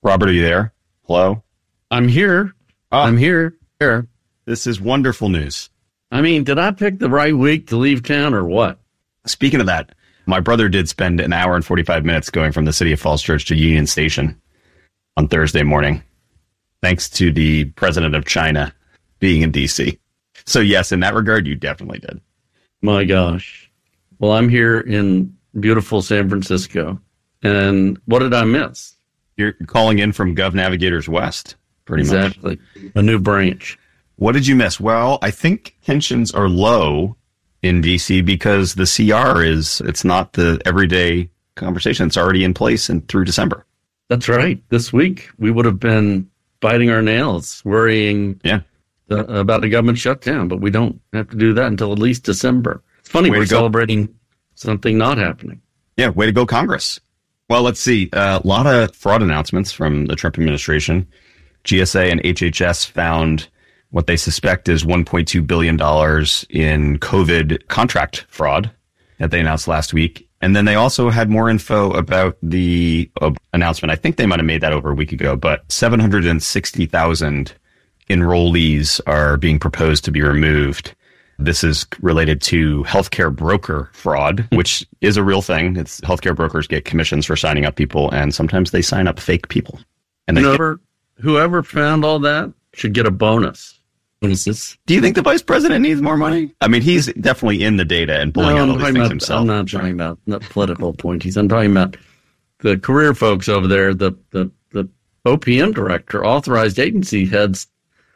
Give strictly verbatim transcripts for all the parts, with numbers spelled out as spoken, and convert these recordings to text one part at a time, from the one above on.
Robert, are you there? Hello? I'm here. Oh, I'm here. Here. This is wonderful news. I mean, did I pick the right week to leave town or what? Speaking of that, my brother did spend an hour and forty-five minutes going from the City of Falls Church to Union Station on Thursday morning, thanks to the president of China being in D C. So yes, in that regard, you definitely did. My gosh. Well, I'm here in beautiful San Francisco. And what did I miss? You're calling in from Gov Navigators West, pretty exactly. much. Exactly. A new branch. What did you miss? Well, I think tensions are low in D C because the C R is, it's not the everyday conversation. It's already in place and through December. That's right. This week, we would have been biting our nails, worrying yeah. the, about a government shutdown, but we don't have to do that until at least December. It's funny, way we're celebrating something not happening. Yeah, way to go, Congress. Well, let's see. Uh, a lot of fraud announcements from the Trump administration. G S A and H H S found what they suspect is one point two billion dollars in COVID contract fraud that they announced last week. And then they also had more info about the uh, announcement. I think they might have made that over a week ago, but seven hundred sixty thousand enrollees are being proposed to be removed. This is related to healthcare broker fraud, which is a real thing. It's healthcare brokers get commissions for signing up people, and sometimes they sign up fake people. And they whoever, get, whoever found all that should get a bonus. What is this? Do you think the vice president needs more money? I mean, he's definitely in the data and pulling no, out all I'm these things about, himself. I'm not talking about the political appointees. I'm talking about the career folks over there. The, the, the O P M director authorized agency heads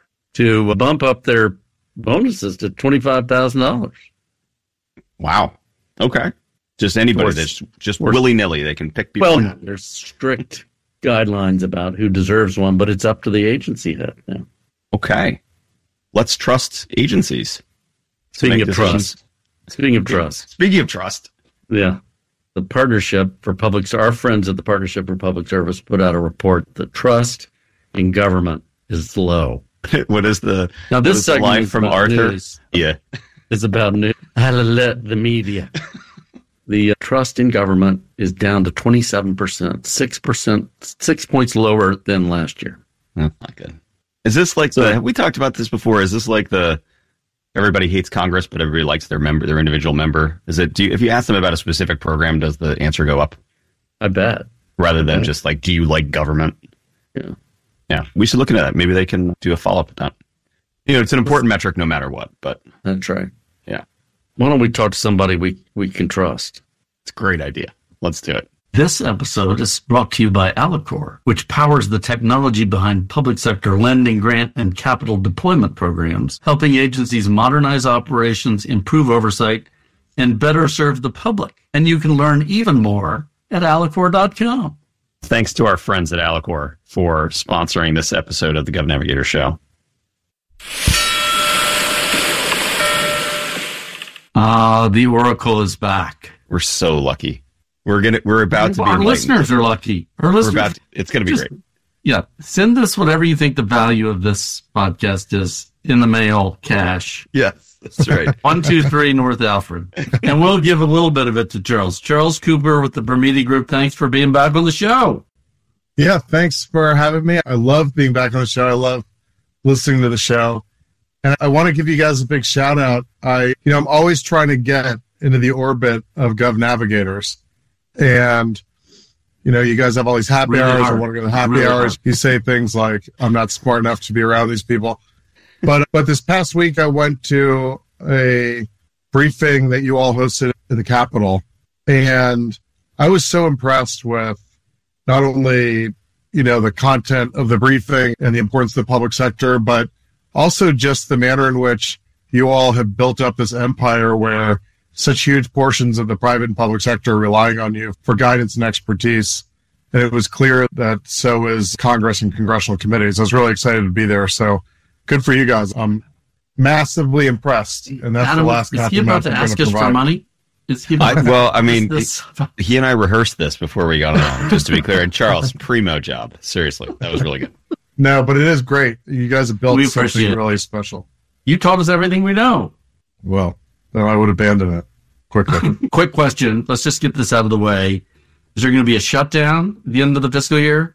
to bump up their bonuses to twenty-five thousand dollars. Wow. Okay. Just anybody Worth, that's just willy-nilly. They can pick people. Well, there's strict guidelines about who deserves one, but it's up to the agency head now. Okay. Let's trust agencies. Speaking of decisions. trust. Speaking of trust. Speaking of trust. Yeah. The Partnership for Public Our friends at the Partnership for Public Service put out a report that trust in government is low. What is the, now, this is the line from Arthur? News. Yeah. It's about news. The media. The uh, trust in government is down to twenty-seven percent, six percent, six points lower than last year. That's not good. Is this like so, the, we talked about this before, is this like the, everybody hates Congress, but everybody likes their member, their individual member? Is it, do you, if you ask them about a specific program, does the answer go up? I bet. Rather than just like, do you like government? Yeah. Yeah. We should look into that. Maybe they can do a follow-up with that. You know, it's an important metric no matter what, but. That's right. Yeah. Why don't we talk to somebody we, we can trust? It's a great idea. Let's do it. This episode is brought to you by Alicorp, which powers the technology behind public sector lending, grant, and capital deployment programs, helping agencies modernize operations, improve oversight, and better serve the public. And you can learn even more at alicorp dot com. Thanks to our friends at Alicorp for sponsoring this episode of the Gov Navigator Show. Ah, uh, the Oracle is back. We're so lucky. We're gonna. We're about to be. Our listeners are lucky. Our listeners. We're about to, it's going to be just, great. Yeah, send us whatever you think the value of this podcast is in the mail, cash. Yes, that's right. One two three North Alfred, and we'll give a little bit of it to Charles. Charles Cooper with the Bermuda Group. Thanks for being back on the show. Yeah, thanks for having me. I love being back on the show. I love listening to the show, and I want to give you guys a big shout out. I, you know, I'm always trying to get into the orbit of Gov Navigators. And, you know, you guys have all these happy really hours. Hard. I want to go to happy really hours. Hard. You say things like, I'm not smart enough to be around these people. But but this past week, I went to a briefing that you all hosted at the Capitol. And I was so impressed with not only, you know, the content of the briefing and the importance of the public sector, but also just the manner in which you all have built up this empire where such huge portions of the private and public sector are relying on you for guidance and expertise. And it was clear that so is Congress and congressional committees. I was really excited to be there. So good for you guys. I'm massively impressed. And that's Adam, the last is he about to ask us for money? Is he I, well, I mean, this... he, he and I rehearsed this before we got on, just to be clear. And Charles, primo job. Seriously, that was really good. No, but it is great. You guys have built we something it. really special. You taught us everything we know. Well, then I would abandon it quickly. Quick question. Let's just get this out of the way. Is there going to be a shutdown at the end of the fiscal year?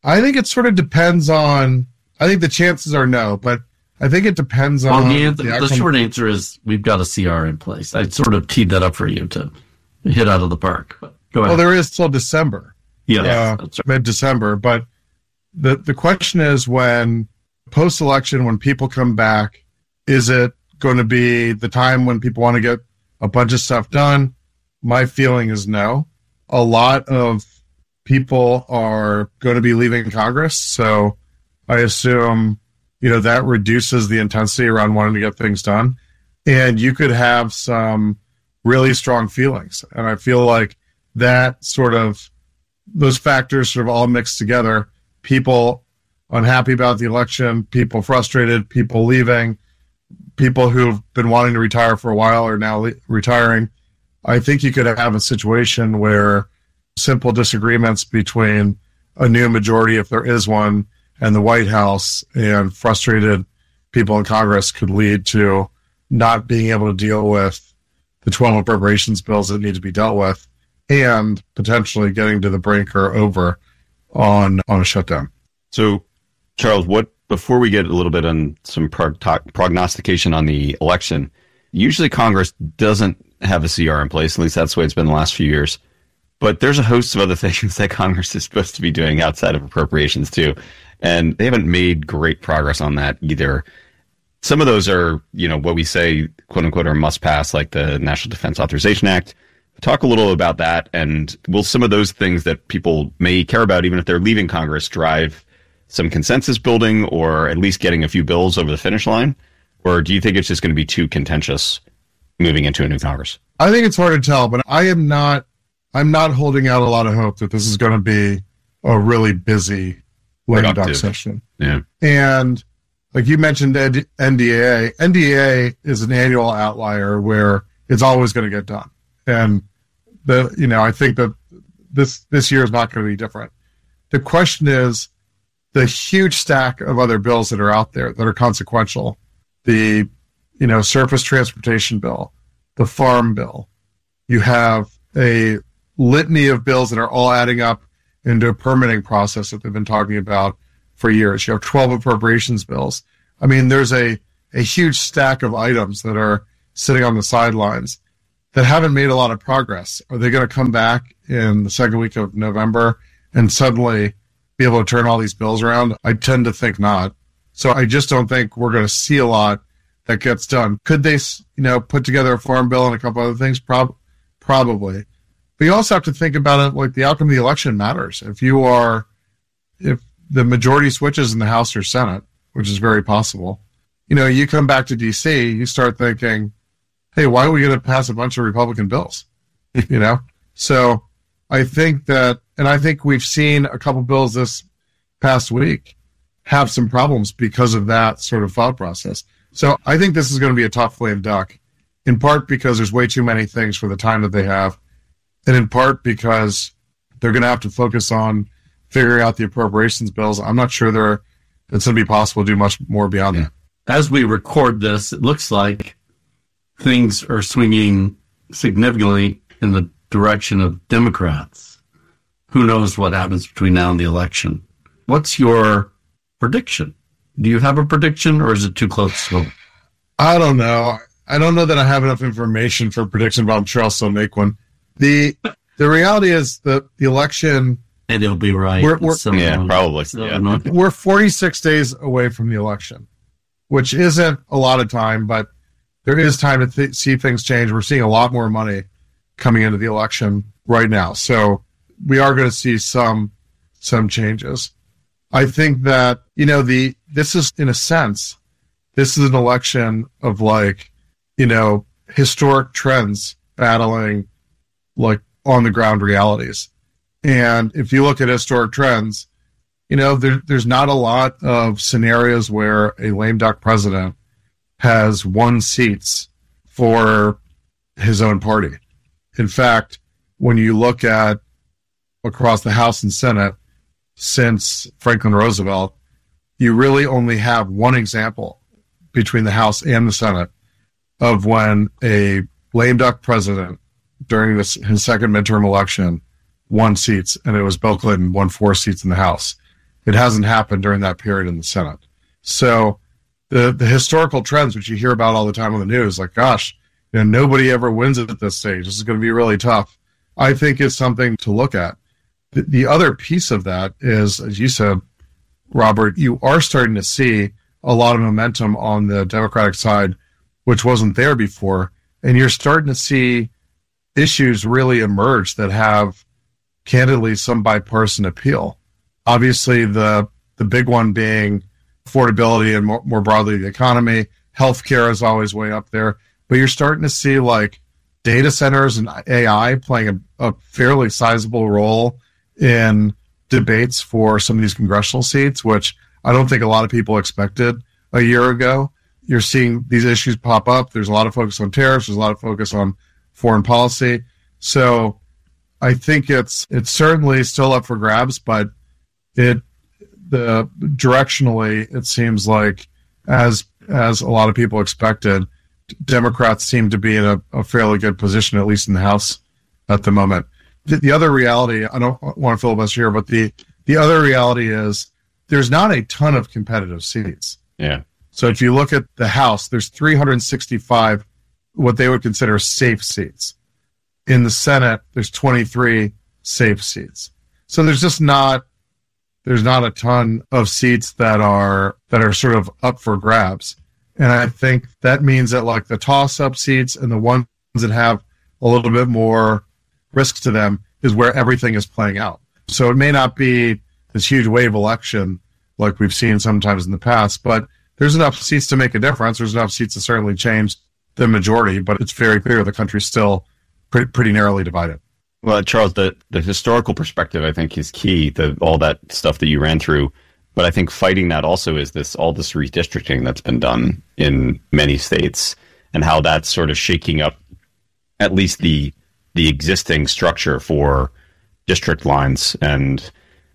I think it sort of depends on, I think the chances are no, but I think it depends well, on. the, the, the short answer is we've got a C R in place. I sort of teed that up for you to hit out of the park. But go ahead. Well, there is till December. Yeah, uh, that's right. mid-December. But the, the question is when post-election, when people come back, is it going to be the time when people want to get a bunch of stuff done? My feeling is no. A lot of people are going to be leaving Congress, so I assume, you know, that reduces the intensity around wanting to get things done. And you could have some really strong feelings. And I feel like that sort of, those factors sort of all mixed together, people unhappy about the election, people frustrated, people leaving, people who've been wanting to retire for a while are now le- retiring. I think you could have a situation where simple disagreements between a new majority, if there is one, and the White House and frustrated people in Congress could lead to not being able to deal with the twelve appropriations bills that need to be dealt with and potentially getting to the brink or over on, on a shutdown. So, Charles, what before we get a little bit on some prog- prognostication on the election, usually Congress doesn't have a C R in place. At least that's the way it's been the last few years. But there's a host of other things that Congress is supposed to be doing outside of appropriations, too. And they haven't made great progress on that either. Some of those are, you know, what we say, quote unquote, are must pass, like the National Defense Authorization Act. Talk a little about that. And will some of those things that people may care about, even if they're leaving Congress, drive some consensus building or at least getting a few bills over the finish line? Or do you think it's just going to be too contentious moving into a new Congress? I think it's hard to tell, but I am not, I'm not holding out a lot of hope that this is going to be a really busy lame duck session. Yeah. And like you mentioned, N D A A, N D A A is an annual outlier where it's always going to get done. And the, you know, I think that this, this year is not going to be different. The question is the huge stack of other bills that are out there that are consequential. The, you know, surface transportation bill, the farm bill. You have a litany of bills that are all adding up into a permitting process that they've been talking about for years. You have twelve appropriations bills. I mean, there's a, a huge stack of items that are sitting on the sidelines that haven't made a lot of progress. Are they going to come back in the second week of November and suddenly be able to turn all these bills around? I tend to think not. So I just don't think we're going to see a lot that gets done. Could they, you know, put together a farm bill and a couple other things? Prob- probably. But you also have to think about it like the outcome of the election matters. If you are, if the majority switches in the House or Senate, which is very possible, you know, you come back to D C, you start thinking, hey, why are we going to pass a bunch of Republican bills? You know? So I think that, and I think we've seen a couple bills this past week have some problems because of that sort of thought process. So I think this is going to be a tough lame duck, in part because there's way too many things for the time that they have, and in part because they're going to have to focus on figuring out the appropriations bills. I'm not sure they're, it's going to be possible to do much more beyond yeah. that. As we record this, it looks like things are swinging significantly in the direction of Democrats. Who knows what happens between now and the election? What's your prediction? Do you have a prediction, or is it too close to? I don't know. I don't know that I have enough information for a prediction, but I'm sure I'll still make one. The the reality is that the election, and it'll be right. We're, we're, so yeah, long. probably. So yeah. long. We're forty-six days away from the election, which isn't a lot of time, but there is time to th- see things change. We're seeing a lot more money coming into the election right now, so we are going to see some some changes. I think that, you know, the this is, in a sense, this is an election of, like, you know, historic trends battling, like, on-the-ground realities. And if you look at historic trends, you know, there, there's not a lot of scenarios where a lame duck president has won seats for his own party. In fact, when you look at across the House and Senate since Franklin Roosevelt, you really only have one example between the House and the Senate of when a lame duck president during this, his second midterm election won seats, and it was Bill Clinton won four seats in the House. It hasn't happened during that period in the Senate. So the the historical trends, which you hear about all the time on the news, like, gosh, you know, nobody ever wins it at this stage. This is going to be really tough. I think is something to look at. The, the other piece of that is, as you said, Robert, you are starting to see a lot of momentum on the Democratic side, which wasn't there before. And you're starting to see issues really emerge that have, candidly, some bipartisan appeal. Obviously, the the big one being affordability and more, more broadly the economy. Healthcare is always way up there. But you're starting to see like data centers and A I playing a, a fairly sizable role in debates for some of these congressional seats, which I don't think a lot of people expected a year ago. You're seeing these issues pop up. There's a lot of focus on tariffs. There's a lot of focus on foreign policy. So I think it's it's certainly still up for grabs, but it the directionally it seems like as as a lot of people expected, Democrats seem to be in a, a fairly good position, at least in the House at the moment. The, the other reality, I don't want to filibuster here, but the the other reality is there's not a ton of competitive seats. Yeah. So if you look at the House, there's three hundred sixty-five what they would consider safe seats. In the Senate, there's twenty-three safe seats. So there's just not there's not a ton of seats that are that are sort of up for grabs. And I think that means that like the toss-up seats and the ones that have a little bit more risks to them is where everything is playing out. So it may not be this huge wave election like we've seen sometimes in the past, but there's enough seats to make a difference. There's enough seats to certainly change the majority, but it's very clear the country's still pretty, pretty narrowly divided. Well, Charles, the, the historical perspective, I think, is key, the, all that stuff that you ran through. But I think fighting that also is this all this redistricting that's been done in many states and how that's sort of shaking up at least the the existing structure for district lines and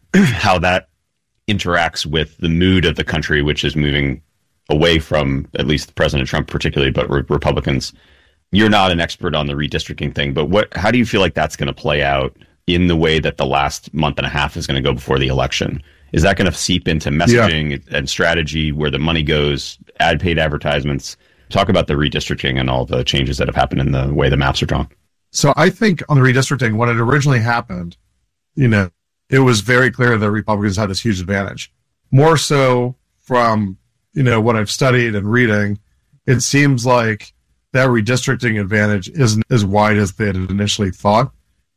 how that interacts with the mood of the country, which is moving away from at least President Trump particularly, but re- Republicans. You're not an expert on the redistricting thing, but what? How do you feel like that's going to play out in the way that the last month and a half is going to go before the election? Is that going to seep into messaging yeah. and strategy, where the money goes, ad paid advertisements? Talk about the redistricting and all the changes that have happened in the way the maps are drawn. So I think on the redistricting, when it originally happened, you know, it was very clear that Republicans had this huge advantage. More so from, you know, what I've studied and reading, it seems like that redistricting advantage isn't as wide as they had initially thought.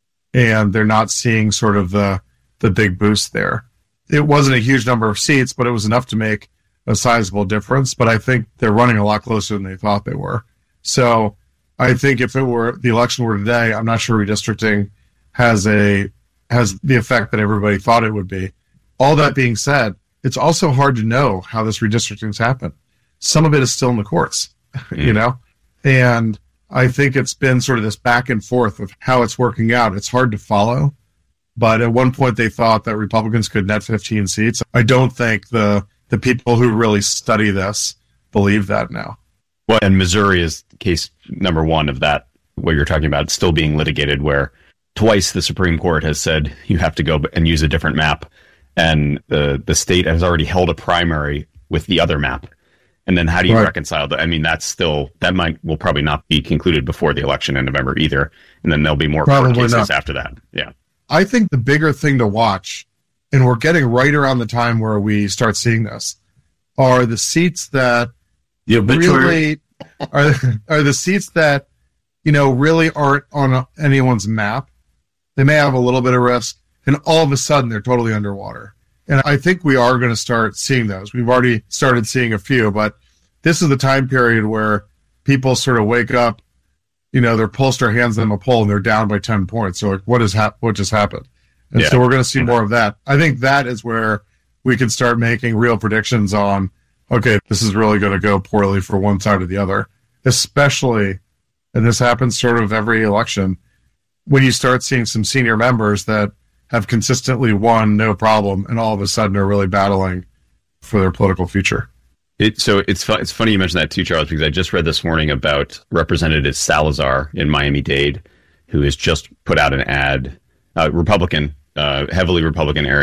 And they're not seeing sort of the the big boost there. It wasn't a huge number of seats, but it was enough to make a sizable difference. But I think they're running a lot closer than they thought they were. So I think if it were the election were today, I'm not sure redistricting has a has the effect that everybody thought it would be. All that being said, it's also hard to know how this redistricting's happened. Some of it is still in the courts, mm. you know, and I think it's been sort of this back and forth of how it's working out. It's hard to follow. But at one point, they thought that Republicans could net fifteen seats. I don't think the the people who really study this believe that now. Well, and Missouri is case number one of that, what you're talking about, still being litigated, where twice the Supreme Court has said you have to go and use a different map. And the, the state has already held a primary with the other map. And then how do you right. reconcile that? I mean, that's still, that might, will probably not be concluded before the election in November either. And then there'll be more court cases not. after that. Yeah. I think the bigger thing to watch, and we're getting right around the time where we start seeing this, are the seats that the really are, are the seats that, you know, really aren't on a, anyone's map. They may have a little bit of risk, and all of a sudden they're totally underwater. And I think we are going to start seeing those. We've already started seeing a few, but this is the time period where people sort of wake up, you know, their pollster hands them a poll and they're down by ten points. So like, what is hap- what just happened? And yeah. so we're going to see more of that. I think that is where we can start making real predictions on, okay, this is really going to go poorly for one side or the other, especially, and this happens sort of every election, when you start seeing some senior members that have consistently won no problem and all of a sudden are really battling for their political future. It, so it's fu- it's funny you mentioned that too, Charles, because I just read this morning about Representative Salazar in Miami-Dade, who has just put out an ad, uh, Republican, uh, heavily Republican area,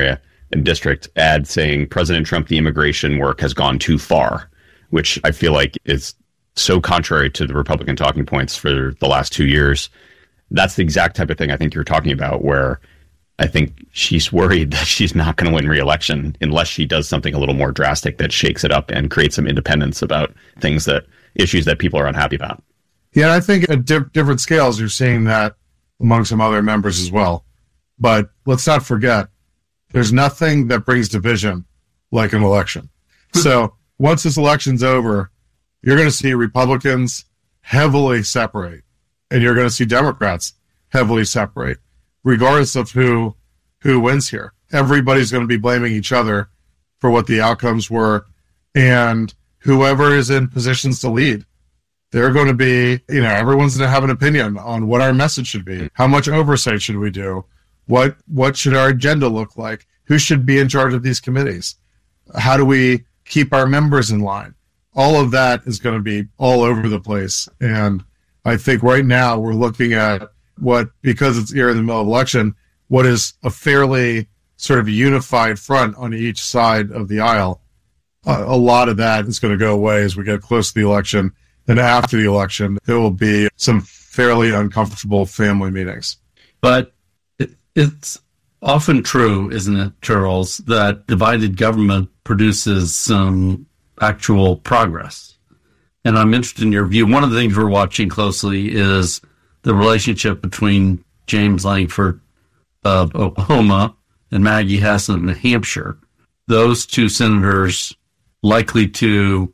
district ad saying President Trump, the immigration work has gone too far, which I feel like is so contrary to the Republican talking points for the last two years. That's the exact type of thing I think you're talking about, where I think she's worried that she's not going to win re-election unless she does something a little more drastic that shakes it up and creates some independence about things that issues that people are unhappy about. Yeah, and I think at di- different scales, you're seeing that among some other members as well. But let's not forget, there's nothing that brings division like an election. So once this election's over, you're going to see Republicans heavily separate, and you're going to see Democrats heavily separate, regardless of who who wins here. Everybody's going to be blaming each other for what the outcomes were, and whoever is in positions to lead, they're going to be, you know, everyone's going to have an opinion on what our message should be. How much oversight should we do? What what should our agenda look like? Who should be in charge of these committees? How do we keep our members in line? All of that is going to be all over the place. And I think right now we're looking at what, because it's here in the middle of election, what is a fairly sort of unified front on each side of the aisle. Uh, a lot of that is going to go away as we get close to the election. And after the election, there will be some fairly uncomfortable family meetings. But it, it's often true, isn't it, Charles, that divided government produces some actual progress. And I'm interested in your view. One of the things we're watching closely is the relationship between James Lankford of Oklahoma and Maggie Hassan of New Hampshire. Those two senators likely to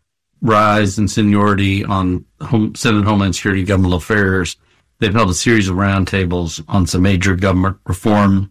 rise in seniority on home, Senate Homeland Security, Governmental Affairs. They've held a series of roundtables on some major government reform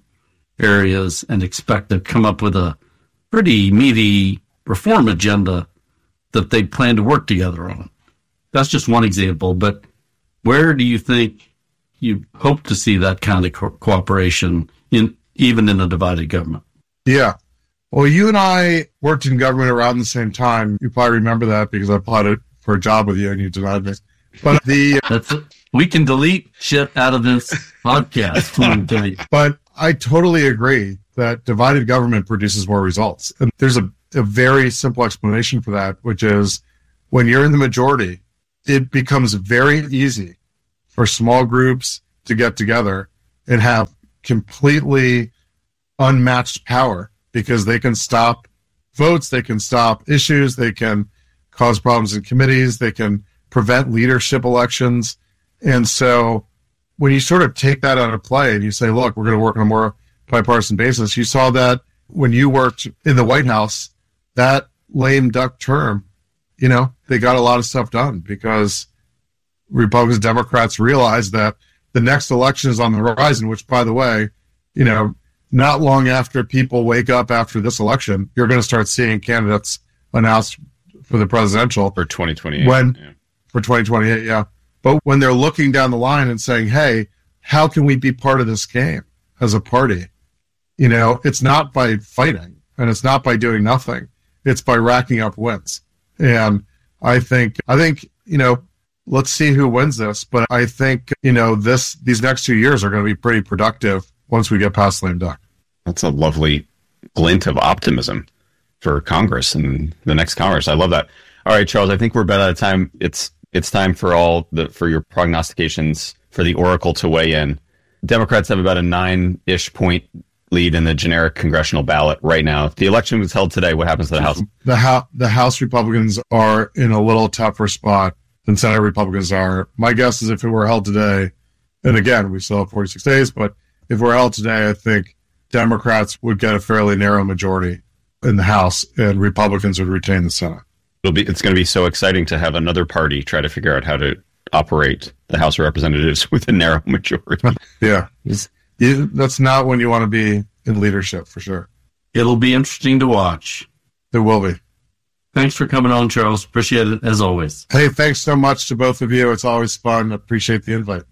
areas and expect to come up with a pretty meaty reform agenda that they plan to work together on. That's just one example, but where do you think you hope to see that kind of co- cooperation in even in a divided government? Yeah. Well, you and I worked in government around the same time. You probably remember that because I applied for a job with you and you denied me. But the That's it. We can delete shit out of this podcast. Let me tell you. But I totally agree that divided government produces more results. And there's a, a very simple explanation for that, which is when you're in the majority, it becomes very easy for small groups to get together and have completely unmatched power because they can stop votes, they can stop issues, they can cause problems in committees, they can prevent leadership elections. And so when you sort of take that out of play and you say, look, we're going to work on a more bipartisan basis, you saw that when you worked in the White House, that lame duck term, you know, they got a lot of stuff done because Republicans and Democrats realized that the next election is on the horizon, which, by the way, you know, not long after people wake up after this election, you're going to start seeing candidates announced for the presidential. For twenty twenty-eight. When, yeah. For twenty twenty-eight, yeah. But when they're looking down the line and saying, hey, how can we be part of this game as a party? You know, it's not by fighting and it's not by doing nothing. It's by racking up wins. And I think, I think, you know, let's see who wins this. But I think, you know, this, these next two years are going to be pretty productive once we get past lame duck. That's a lovely glint of optimism for Congress and the next Congress. I love that. All right, Charles, I think we're about out of time. It's, it's time for all the, for your prognostications for the Oracle to weigh in. Democrats have about a nine-ish point lead in the generic congressional ballot right now. If the election was held today, what happens to the House? The, House, the House Republicans are in a little tougher spot than Senate Republicans are. My guess is if it were held today, and again, we still have forty-six days, but if it were held today, I think Democrats would get a fairly narrow majority in the House and Republicans would retain the Senate. It'll be, it's going to be so exciting to have another party try to figure out how to operate the House of Representatives with a narrow majority. Yeah. You, that's not when you want to be in leadership, for sure. It'll be interesting to watch. It will be. Thanks for coming on, Charles. Appreciate it, as always. Hey, thanks so much to both of you. It's always fun. Appreciate the invite.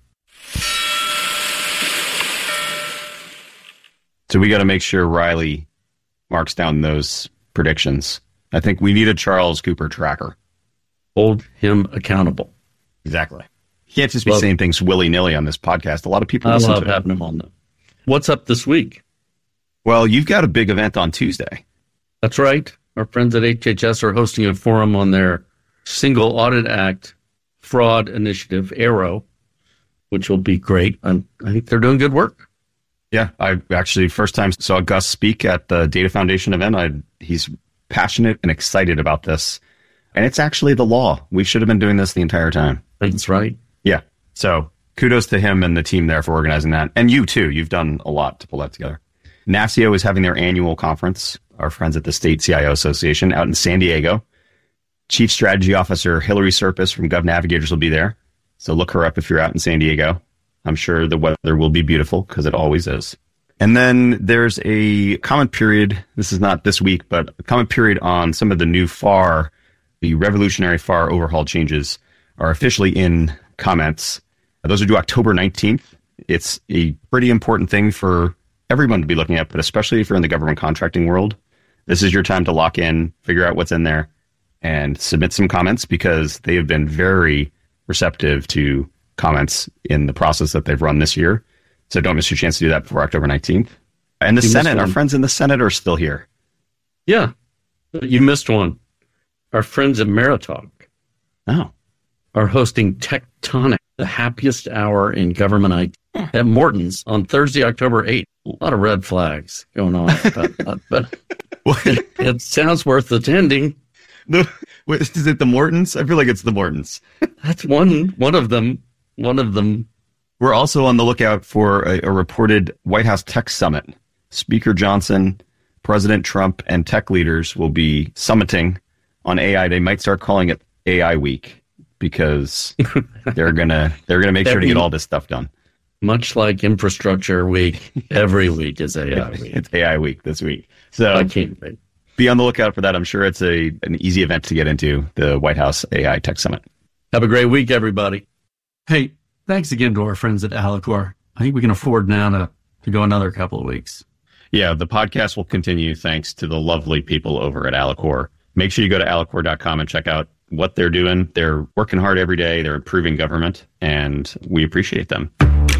So we got to make sure Riley marks down those predictions. I think we need a Charles Cooper tracker. Hold him accountable. Exactly. You can't just be Well, saying things willy-nilly on this podcast. A lot of people I listen love to it. having him on them. What's up this week? Well, you've got a big event on Tuesday. That's right. Our friends at H H S are hosting a forum on their Single Audit Act fraud initiative, AARO, which will be great. I'm, I think they're doing good work. Yeah, I actually first time saw Gus speak at the Data Foundation event. I, he's passionate and excited about this. And it's actually the law. We should have been doing this the entire time. That's right. Yeah. So kudos to him and the team there for organizing that. And you, too. You've done a lot to pull that together. NAFCIO is having their annual conference, our friends at the State C I O Association, out in San Diego. Chief Strategy Officer Hillary Serpis from Gov Navigators will be there. So look her up if you're out in San Diego. I'm sure the weather will be beautiful because it always is. And then there's a comment period. This is not this week, but a comment period on some of the new F A R, the revolutionary F A R overhaul changes are officially in comments. Those are due October nineteenth. It's a pretty important thing for everyone to be looking at, but especially if you're in the government contracting world. This is your time to lock in, figure out what's in there, and submit some comments because they have been very receptive to comments in the process that they've run this year. So don't miss your chance to do that before October nineteenth. And the You Senate, missed our one. friends in the Senate are still here. Yeah. You missed one. Our friends at Meritalk Oh, are hosting Tectonic, the happiest hour in government I T, at Morton's on Thursday, October eighth. A lot of red flags going on, but, but it, it sounds worth attending. the, wait, is it the Mortons? I feel like it's the Mortons. That's one one of them. One of them. We're also on the lookout for a, a reported White House Tech Summit. Speaker Johnson, President Trump, and tech leaders will be summiting on A I. They might start calling it A I Week because they're gonna they're gonna make sure to get all this stuff done. Much like Infrastructure Week, every week is A I Week. It's A I Week this week, so I can't wait. be on the lookout for that. I'm sure it's a an easy event to get into, the White House A I Tech Summit. Have a great week, everybody. Hey, thanks again to our friends at Alacor. I think we can afford now to, to go another couple of weeks. Yeah, the podcast will continue thanks to the lovely people over at Alacor. Make sure you go to alacor dot com and check out what they're doing. They're working hard every day. They're improving government, and we appreciate them.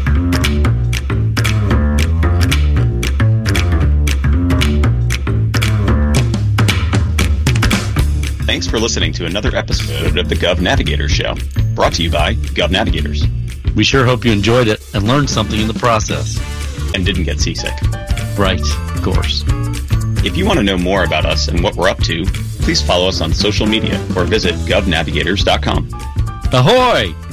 Thanks for listening to another episode of the Gov Navigators Show, brought to you by Gov Navigators, We sure hope you enjoyed it and learned something in the process. and didn't get seasick. Right, of course. If you want to know more about us and what we're up to, please follow us on social media or visit gov navigators dot com. Ahoy!